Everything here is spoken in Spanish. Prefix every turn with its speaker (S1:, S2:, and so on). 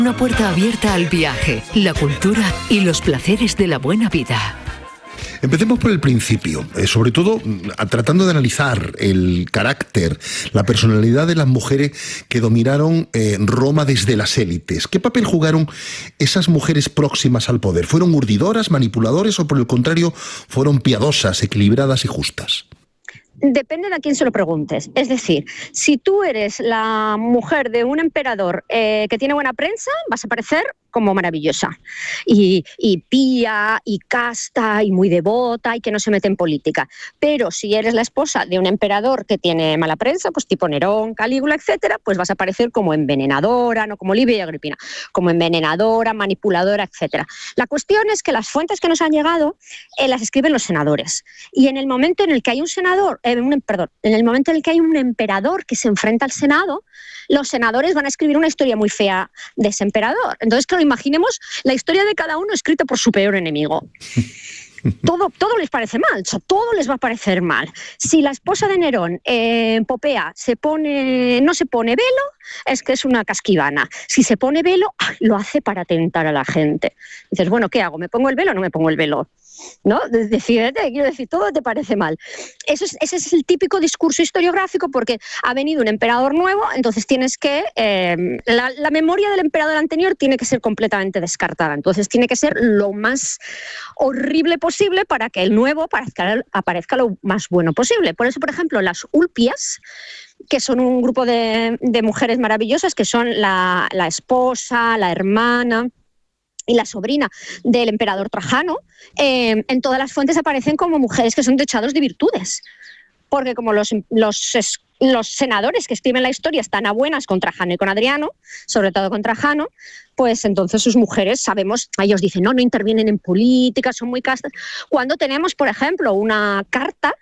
S1: Una puerta abierta al viaje, la cultura y los placeres de la buena vida.
S2: Empecemos por el principio, sobre todo tratando de analizar el carácter, la personalidad de las mujeres que dominaron Roma desde las élites. ¿Qué papel jugaron esas mujeres próximas al poder? ¿Fueron urdidoras, manipuladoras o por el contrario fueron piadosas, equilibradas y justas?
S3: Depende de a quién se lo preguntes. Es decir, si tú eres la mujer de un emperador que tiene buena prensa, vas a parecer como maravillosa. Y pía, y casta, y muy devota, y que no se mete en política. Pero si eres la esposa de un emperador que tiene mala prensa, pues tipo Nerón, Calígula, etcétera, pues vas a parecer como envenenadora, no como Livia y Agripina, como envenenadora, manipuladora, etcétera. La cuestión es que las fuentes que nos han llegado las escriben los senadores. Y en el momento en el que hay en el momento en el que hay un emperador que se enfrenta al Senado, los senadores van a escribir una historia muy fea de ese emperador. Entonces, claro, imaginemos la historia de cada uno escrita por su peor enemigo. Todo les parece mal, o sea, todo les va a parecer mal. Si la esposa de Nerón, Popea, no se pone velo, es que es una casquivana. Si se pone velo, lo hace para tentar a la gente. Dices, bueno, ¿qué hago? ¿Me pongo el velo o no me pongo el velo? ¿No? Decídete, quiero decir, todo te parece mal. Ese es el típico discurso historiográfico, porque ha venido un emperador nuevo, entonces tienes que... la memoria del emperador anterior tiene que ser completamente descartada, entonces tiene que ser lo más horrible posible para que el nuevo aparezca lo más bueno posible. Por eso, por ejemplo, las Ulpias, que son un grupo de mujeres maravillosas, que son la esposa, la hermana y la sobrina del emperador Trajano, en todas las fuentes aparecen como mujeres que son dechados de virtudes, porque como los senadores que escriben la historia están a buenas con Trajano y con Adriano, sobre todo con Trajano, pues entonces sus mujeres, sabemos, ellos dicen, no intervienen en política, son muy castas. Cuando tenemos, por ejemplo, una carta